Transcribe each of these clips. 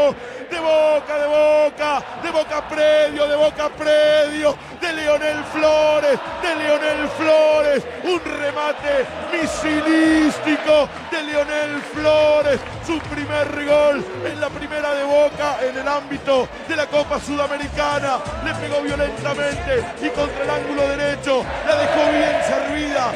de Boca, de Boca, de Boca Predio, de Boca Predio, de Leonel Flores, un remate misilístico de Leonel Flores, su primer gol en la primera de Boca en el ámbito de la Copa Sudamericana, le pegó violentamente y contra el ángulo derecho, la dejó bien servida,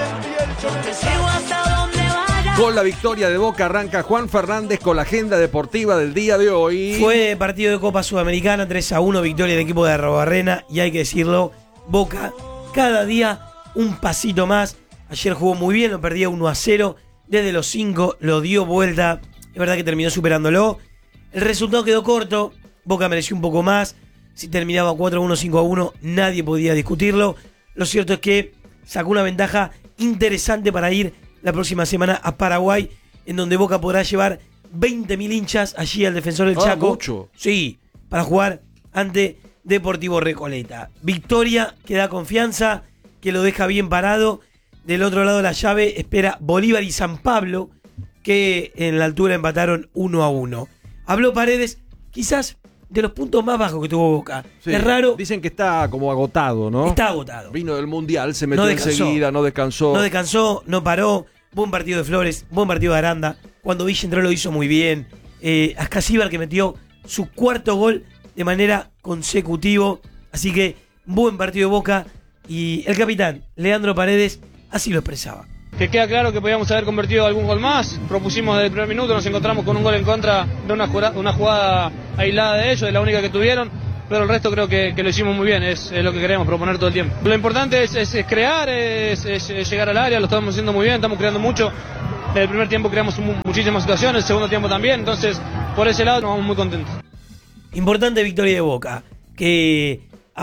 Con la victoria de Boca arranca Juan Fernández con la agenda deportiva del día de hoy. Fue partido de Copa Sudamericana, 3-1, victoria del equipo de Arrobarrena. Y hay que decirlo, Boca cada día un pasito más. Ayer jugó muy bien, lo perdía 1-0. Desde los 5 lo dio vuelta. Es verdad que terminó superándolo. El resultado quedó corto. Boca mereció un poco más. Si terminaba 4-1, 5-1, nadie podía discutirlo. Lo cierto es que sacó una ventaja interesante para ir la próxima semana a Paraguay, en donde Boca podrá llevar 20.000 hinchas allí al Defensor del Chaco. Mucho. Sí, para jugar ante Deportivo Recoleta. Victoria que da confianza, que lo deja bien parado. Del otro lado de la llave espera Bolívar y San Pablo, que en la altura empataron 1-1. Habló Paredes, quizás de los puntos más bajos que tuvo Boca. Sí, es raro. Dicen que está como agotado, ¿no? Está agotado. Vino del Mundial, se metió No descansó. enseguida, no descansó. No descansó, no paró. Buen partido de Flores, buen partido de Aranda. Cuando Villa entró lo hizo muy bien. Ascasíbar, que metió su cuarto gol de manera consecutiva. Así que buen partido de Boca. Y el capitán, Leandro Paredes, así lo expresaba. Que queda claro que podíamos haber convertido algún gol más. Propusimos desde el primer minuto, nos encontramos con un gol en contra de una jugada aislada de ellos, de la única que tuvieron. Pero el resto creo que lo hicimos muy bien, es lo que queremos, proponer todo el tiempo. Lo importante es crear, es llegar al área, lo estamos haciendo muy bien, estamos creando mucho. En el primer tiempo creamos muchísimas situaciones, el segundo tiempo también, entonces por ese lado nos vamos muy contentos. Importante victoria de Boca, que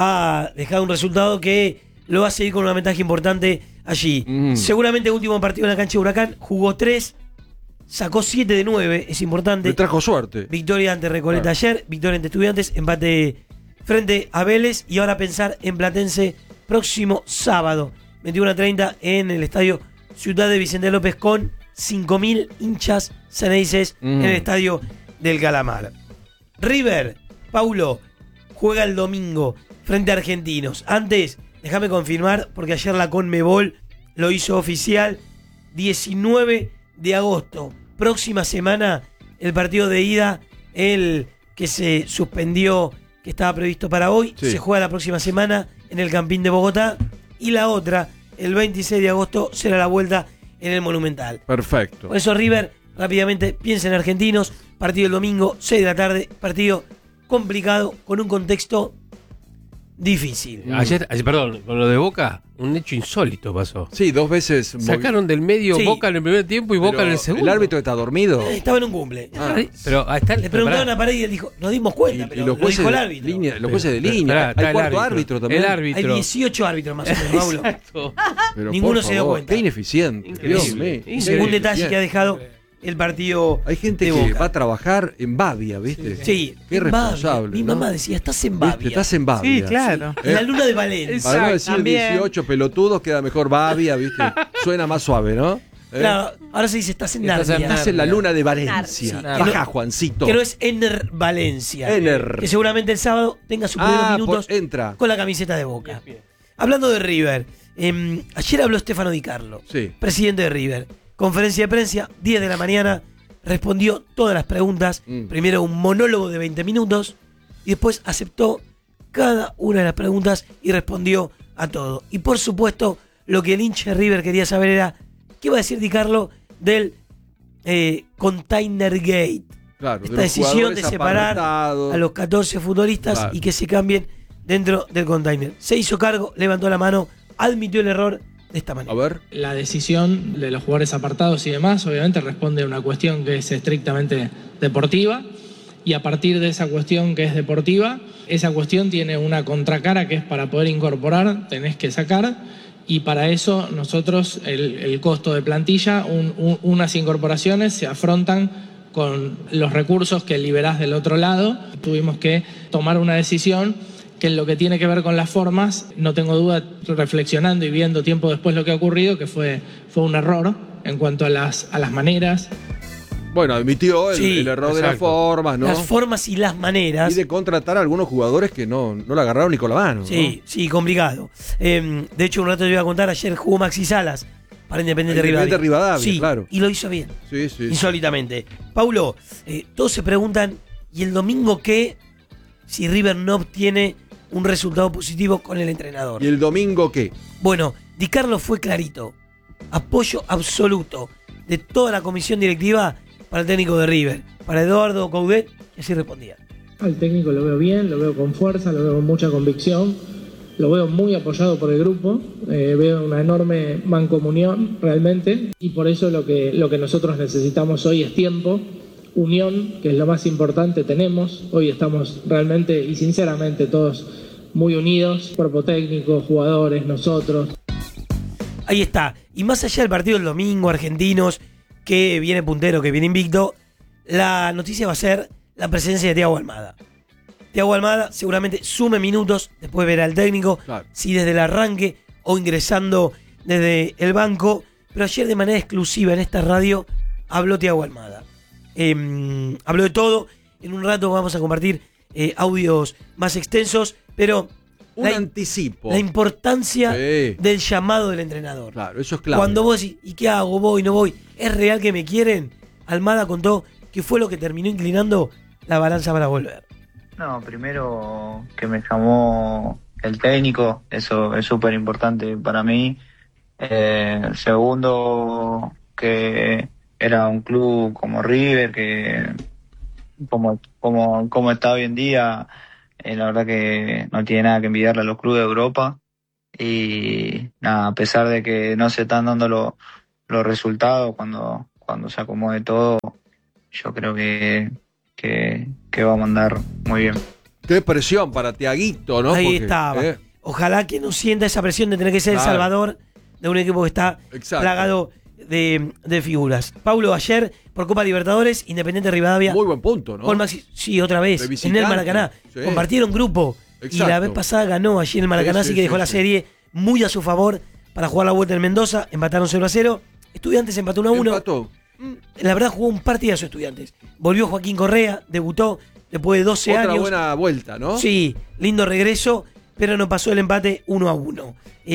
ha dejado un resultado que lo va a seguir con una ventaja importante allí. Seguramente último partido en la cancha de Huracán, jugó 3, sacó 7 de 9, es importante. Le trajo suerte. Victoria ante Recoleta ayer, victoria ante Estudiantes, empate frente a Vélez y ahora pensar en Platense próximo sábado, 21:30 en el estadio Ciudad de Vicente López con 5.000 hinchas ceneices en el estadio del Calamar. River, Paulo, juega el domingo frente a Argentinos. Antes, déjame confirmar, porque ayer la Conmebol lo hizo oficial, 19 de agosto, próxima semana, el partido de ida, el que se suspendió, que estaba previsto para hoy, se juega la próxima semana en el Campín de Bogotá, y la otra, el 26 de agosto, será la vuelta en el Monumental. Perfecto. Por eso River, rápidamente, piensa en Argentinos, partido el domingo, 6 de la tarde, partido complicado, con un contexto difícil. Ayer, perdón, con lo de Boca, un hecho insólito pasó. Sí, 2 veces. Sacaron del medio Sí. Boca en el primer tiempo y Boca en el segundo. ¿El árbitro está dormido? Estaba en un cumple. Pero está, Le preguntaron a Paredes y él dijo, nos dimos cuenta, pero los lo jueces dijo el de árbitro. línea, los jueces de línea. Está Hay cuarto árbitro también. El Hay árbitro. 18 árbitros más o menos, Paulo. Exacto. Pero Ninguno por se dio favor, cuenta. Qué ineficiente. Dios mío. Increíble. Un detalle que ha dejado el partido Hay gente de que Boca. va a trabajar en Babia, ¿viste? Sí, Qué en responsable. Babia. Mi ¿no? mamá decía, estás en ¿Viste? Babia. Estás en Babia. Sí, claro. En la luna de Valencia. Para no decir También. 18 pelotudos, queda mejor Babia, ¿viste? Suena más suave, ¿no? Claro, ahora se dice, estás en Estás Narnia. Estás en la luna de Valencia. Sí. Baja, Juancito. Que no es Ener Valencia. Ener. Que seguramente el sábado tenga sus primeros minutos entra. con la camiseta de Boca. Hablando de River, ayer habló Stefano Di Carlo, Sí. presidente de River. Conferencia de prensa, 10 de la mañana, respondió todas las preguntas. Primero un monólogo de 20 minutos y después aceptó cada una de las preguntas y respondió a todo. Y por supuesto, lo que el hincha de River quería saber era ¿qué va a decir Di Carlo del Container Gate? Claro, de Esta los decisión de jugadores separar apartados. a los 14 futbolistas Claro. y que se cambien dentro del container. Se hizo cargo, levantó la mano, admitió el error de esta manera. A ver. La decisión de los jugadores apartados y demás obviamente responde a una cuestión que es estrictamente deportiva y a partir de esa cuestión que es deportiva, esa cuestión tiene una contracara que es para poder incorporar, tenés que sacar y para eso nosotros el costo de plantilla, unas incorporaciones se afrontan con los recursos que liberás del otro lado. Tuvimos que tomar una decisión que en lo que tiene que ver con las formas, no tengo duda, reflexionando y viendo tiempo después lo que ha ocurrido, que fue un error en cuanto a las maneras. Bueno, admitió Sí, el error de las exacto. formas, ¿no? Las formas y las maneras. Y de contratar a algunos jugadores que no la agarraron ni con la mano. Sí, sí, complicado. De hecho, un rato te iba a contar, ayer jugó Maxi Salas para Independiente Rivadavia. Sí, claro. y lo hizo bien, ¿no? Sí, sí. insólitamente. Paulo, todos se preguntan, ¿y el domingo qué? Si River no obtiene un resultado positivo con el entrenador. ¿Y el domingo qué? Bueno, Di Carlo fue clarito. Apoyo absoluto de toda la comisión directiva para el técnico de River, para Eduardo Coudet, y así respondía. Al técnico lo veo bien, lo veo con fuerza, lo veo con mucha convicción, lo veo muy apoyado por el grupo, veo una enorme mancomunión realmente, y por eso lo que nosotros necesitamos hoy es tiempo, unión, que es lo más importante tenemos. Hoy estamos realmente y sinceramente todos muy unidos, cuerpo técnico, jugadores, nosotros. Ahí está. Y más allá del partido del domingo, Argentinos, que viene puntero, que viene invicto, la noticia va a ser la presencia de Thiago Almada. Thiago Almada seguramente sume minutos, después verá al técnico, Claro. si desde el arranque o ingresando desde el banco. Pero ayer de manera exclusiva en esta radio habló Thiago Almada. Habló de todo. En un rato vamos a compartir audios más extensos, pero Un anticipo. la importancia Sí. del llamado del entrenador. Claro, eso es clave. Cuando vos decís, ¿y qué hago? ¿Voy? ¿No voy? ¿Es real que me quieren? Almada contó que fue lo que terminó inclinando la balanza para volver. No, primero que me llamó el técnico, eso es súper importante para mí. Segundo, que era un club como River, que como está hoy en día, la verdad que no tiene nada que envidiarle a los clubes de Europa. Y nada, a pesar de que no se están dando los resultados cuando se acomode todo, yo creo que vamos a andar muy bien. Qué presión para Tiaguito, ¿no? Ahí Porque, estaba. Ojalá que no sienta esa presión de tener que ser Claro. el salvador de un equipo que está Exacto. plagado de figuras. Paulo, ayer por Copa Libertadores, Independiente Rivadavia. Muy buen punto, ¿no? Con Maxi, sí, otra vez, De en visitante, el Maracaná. sí. Compartieron grupo. Y Exacto. la vez pasada ganó allí en el Maracaná, Sí, así que dejó sí, la sí. serie muy a su favor para jugar la vuelta en Mendoza. Empataron 0-0. Estudiantes empató 1-1. Empató. La verdad jugó un partidazo Estudiantes. Volvió Joaquín Correa, debutó después de 12 Otra años. buena vuelta, ¿no? Sí, lindo regreso, pero no pasó el empate 1-1.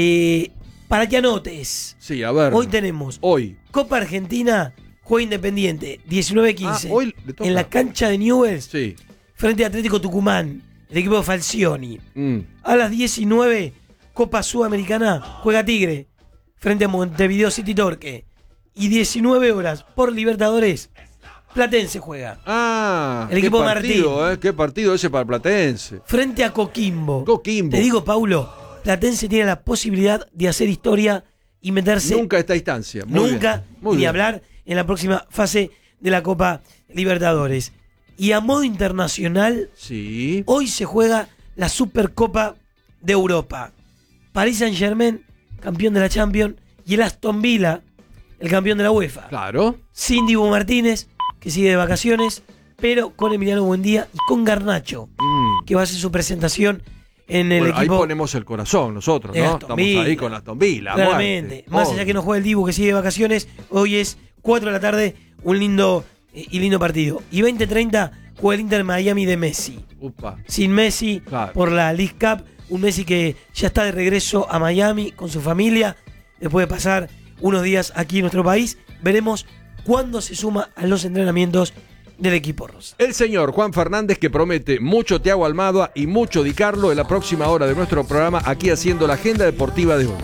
Para que anotes, Sí, a ver. hoy tenemos Hoy. Copa Argentina, juega Independiente, 19-15, Ah, hoy le toca. en la cancha de Newell's, Sí. frente a Atlético Tucumán, el equipo de Falcioni. Mm. A las 19, Copa Sudamericana, juega Tigre, frente a Montevideo City Torque. Y 19 horas por Libertadores, Platense juega, Ah, El equipo qué de partido, qué partido ese para Platense. frente a Coquimbo. Coquimbo. Te digo, Paulo, Platense tiene la posibilidad de hacer historia y meterse Nunca a esta instancia. Muy nunca bien, muy ni bien. hablar en la próxima fase de la Copa Libertadores. Y a modo internacional, Sí. hoy se juega la Supercopa de Europa. Paris Saint-Germain, campeón de la Champions, y el Aston Villa, el campeón de la UEFA. Claro. Sin Dibu Martínez, que sigue de vacaciones, pero con Emiliano Buendía y con Garnacho, Mm. que va a hacer su presentación en el Bueno, ahí equipo. ponemos el corazón nosotros, de ¿no? Aston Estamos Villa. ahí con Aston Villa. a Claramente. muerte. Más Oh. allá que no juega el Dibu, que sigue de vacaciones, hoy es 4 de la tarde, un lindo y lindo partido. Y 20:30 juega el Inter Miami de Messi. Upa. Sin Messi, Claro. por la League Cup, un Messi que ya está de regreso a Miami con su familia, después de pasar unos días aquí en nuestro país. Veremos cuándo se suma a los entrenamientos del equipo rosa. El señor Juan Fernández, que promete mucho Thiago Almada y mucho Di Carlo en la próxima hora de nuestro programa, aquí haciendo la agenda deportiva de hoy.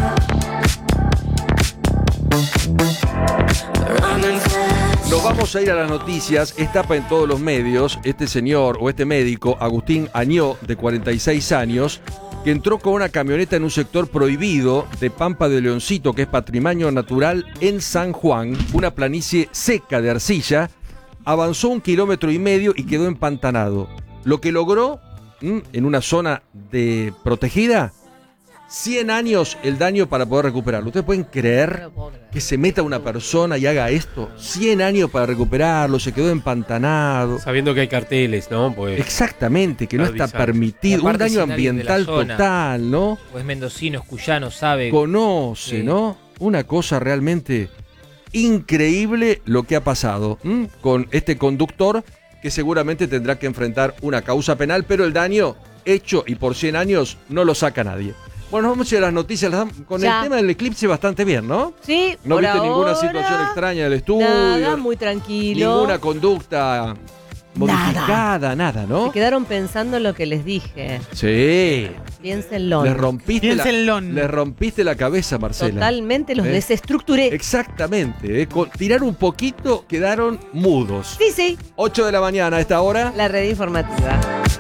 Nos vamos a ir a las noticias. Es tapa en todos los medios. Este señor o este médico, Agustín Añó, de 46 años, que entró con una camioneta en un sector prohibido de Pampa de Leoncito, que es patrimonio natural en San Juan, una planicie seca de arcilla, avanzó 1,5 kilómetros y quedó empantanado. Lo que logró, en una zona protegida, 100 años el daño para poder recuperarlo. ¿Ustedes pueden creer que se meta una persona y haga esto? 100 años para recuperarlo, se quedó empantanado. Sabiendo que hay carteles, ¿no? Pues, Exactamente, que no está Avisar. permitido. Y Un aparte, daño sin alguien de la ambiental zona. total, ¿no? O es mendocino, es cuyano, sabe. Conoce, Sí. ¿no? Una cosa realmente increíble lo que ha pasado con este conductor que seguramente tendrá que enfrentar una causa penal, pero el daño hecho y por 100 años no lo saca nadie. Bueno, vamos a ir a las noticias. Con Ya. el tema del eclipse bastante bien, ¿no? Sí, No por viste ninguna ahora, situación extraña del estudio. Nada, muy tranquilo. Ninguna conducta modificada, nada, ¿no? Se quedaron pensando en lo que les dije. Sí. Piénsenlo. Les rompiste, Piénsenlo. les rompiste la cabeza, Marcela. Totalmente los ¿Eh? desestructuré. Exactamente. Con tirar un poquito quedaron mudos. Sí, sí. 8 de la mañana a esta hora. La red informativa.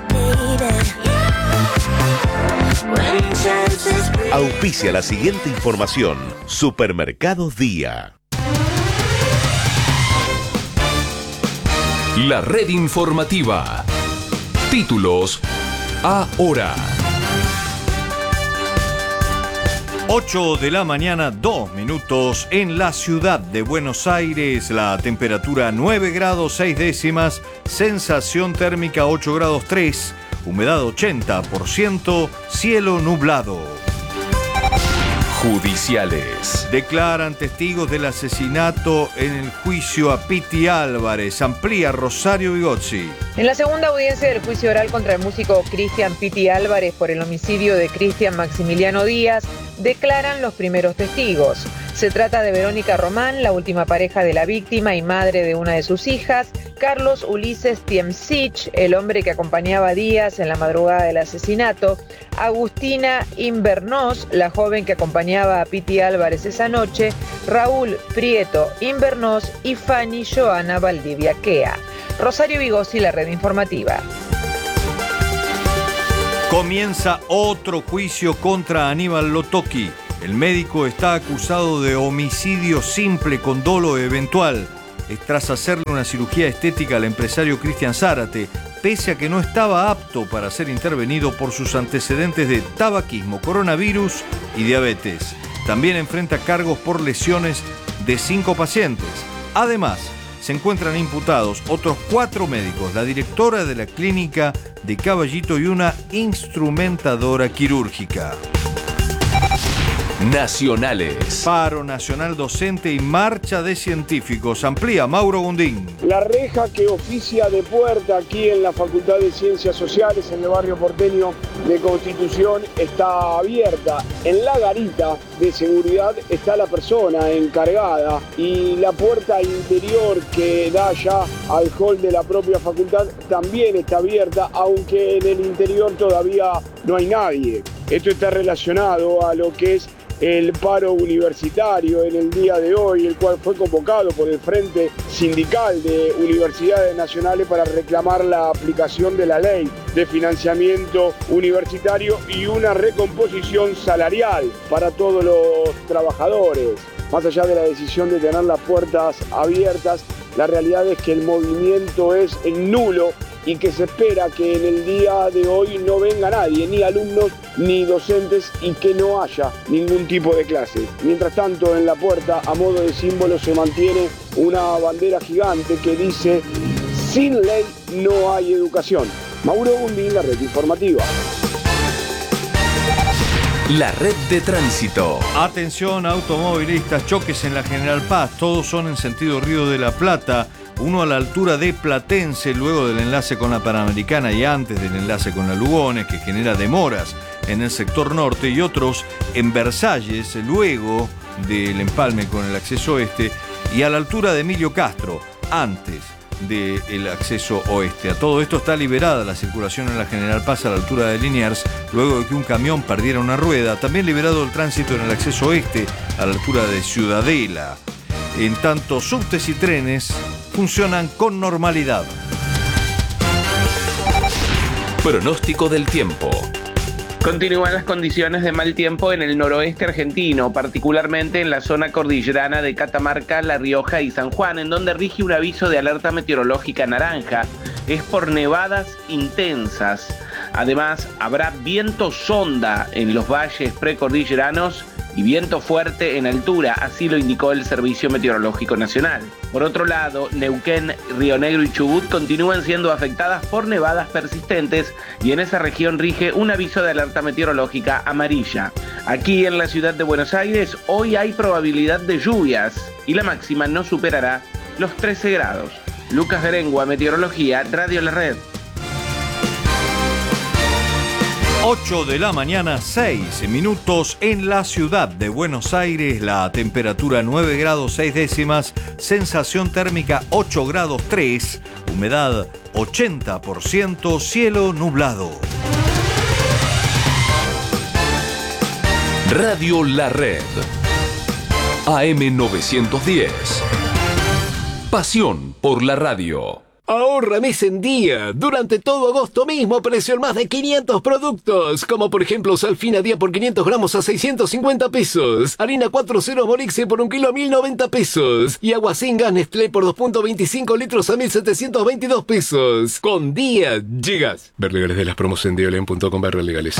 Auspicia la siguiente información. Supermercados Día. La red informativa. Títulos ahora. 8 de la mañana, 2 minutos en la ciudad de Buenos Aires. La temperatura 9 grados 6 décimas, sensación térmica 8 grados 3, humedad 80%, cielo nublado. Judiciales. Declaran testigos del asesinato en el juicio a Piti Álvarez. Amplía Rosario Vigozzi. En la segunda audiencia del juicio oral contra el músico Cristian Piti Álvarez por el homicidio de Cristian Maximiliano Díaz, declaran los primeros testigos. Se trata de Verónica Román, la última pareja de la víctima y madre de una de sus hijas, Carlos Ulises Tiemsich, el hombre que acompañaba a Díaz en la madrugada del asesinato, Agustina Invernós, la joven que acompañaba a Piti Álvarez esa noche, Raúl Prieto Invernós y Fanny Joana Valdivia Quea. Rosario Vigozzi, la red informativa. Comienza otro juicio contra Aníbal Lotoki. El médico está acusado de homicidio simple con dolo eventual. Es tras hacerle una cirugía estética al empresario Cristian Zárate, pese a que no estaba apto para ser intervenido por sus antecedentes de tabaquismo, coronavirus y diabetes. También enfrenta cargos por lesiones de 5 pacientes. Además, se encuentran imputados otros 4 médicos, la directora de la clínica de Caballito y una instrumentadora quirúrgica. Nacionales. Paro nacional docente y marcha de científicos. Amplía Mauro Gundín. La reja que oficia de puerta aquí en la Facultad de Ciencias Sociales, en el barrio porteño de Constitución, está abierta. En la garita de seguridad está la persona encargada y la puerta interior que da ya al hall de la propia facultad también está abierta, aunque en el interior todavía no hay nadie. Esto está relacionado a lo que es el paro universitario en el día de hoy, el cual fue convocado por el Frente Sindical de Universidades Nacionales para reclamar la aplicación de la ley de financiamiento universitario y una recomposición salarial para todos los trabajadores. Más allá de la decisión de tener las puertas abiertas, la realidad es que el movimiento es nulo y que se espera que en el día de hoy no venga nadie, ni alumnos ni docentes, y que no haya ningún tipo de clase. Mientras tanto, en la puerta, a modo de símbolo, se mantiene una bandera gigante que dice: sin ley no hay educación. Mauro Gundín, la red informativa. La red de tránsito. Atención automovilistas, choques en la General Paz, todos son en sentido Río de la Plata. Uno a la altura de Platense, luego del enlace con la Panamericana y antes del enlace con la Lugones, que genera demoras en el sector norte, y otros en Versalles, luego del empalme con el acceso oeste, y a la altura de Emilio Castro, antes del acceso oeste. A todo esto está liberada la circulación en la General Paz a la altura de Liniers, luego de que un camión perdiera una rueda. También liberado el tránsito en el acceso oeste a la altura de Ciudadela. En tanto, subtes y trenes funcionan con normalidad. Pronóstico del tiempo. Continúan las condiciones de mal tiempo en el noroeste argentino, particularmente en la zona cordillerana de Catamarca, La Rioja y San Juan, en donde rige un aviso de alerta meteorológica naranja. Es por nevadas intensas. Además, habrá viento sonda en los valles precordilleranos y viento fuerte en altura, así lo indicó el Servicio Meteorológico Nacional. Por otro lado, Neuquén, Río Negro y Chubut continúan siendo afectadas por nevadas persistentes y en esa región rige un aviso de alerta meteorológica amarilla. Aquí en la ciudad de Buenos Aires hoy hay probabilidad de lluvias y la máxima no superará los 13 grados. Lucas Berengua, Meteorología, Radio La Red. 8 de la mañana, 6 minutos en la ciudad de Buenos Aires, la temperatura 9 grados 6 décimas, sensación térmica 8 grados 3, humedad 80%, cielo nublado. Radio La Red. AM 910. Pasión por la radio. Ahorra mes en día. Durante todo agosto mismo precio en más de 500 productos. Como por ejemplo Salfina día por 500 gramos a 650 pesos. Harina 4.0 Borixe por 1 kilo a 1.090 pesos. Y agua sin gas Nestlé por 2.25 litros a 1.722 pesos. Con día llegas. Ver legales de las promos en diolen.com/legales.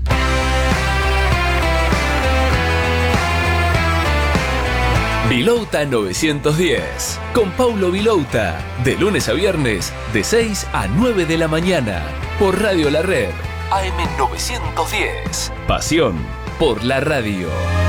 Vilouta 910, con Paulo Vilouta, de lunes a viernes, de 6 a 9 de la mañana, por Radio La Red, AM 910. Pasión por la radio.